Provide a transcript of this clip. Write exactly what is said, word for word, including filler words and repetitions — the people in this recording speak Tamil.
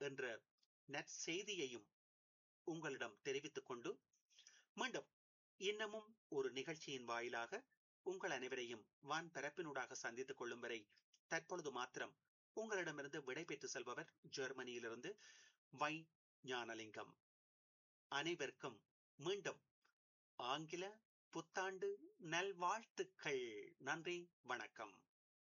என்ற நற்செய்தியையும் உங்களிடம் தெரிவித்துக் கொண்டு மீண்டும் இன்னமும் ஒரு நிகழ்ச்சியின் வாயிலாக உங்கள் அனைவரையும் வான் பரப்பினூடாக சந்தித்துக் கொள்ளும் வரை தற்பொழுது மாத்திரம் உங்களிடமிருந்து விடைபெற்று செல்பவர் ஜெர்மனியிலிருந்து வை ஞானலிங்கம். அனைவருக்கும் மீண்டும் ஆங்கில புத்தாண்டு நல்வாழ்த்துக்கள். நன்றி, வணக்கம்.